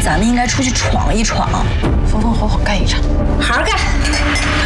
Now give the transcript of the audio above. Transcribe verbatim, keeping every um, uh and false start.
咱们应该出去闯一闯，风风火火干一场， 好好干。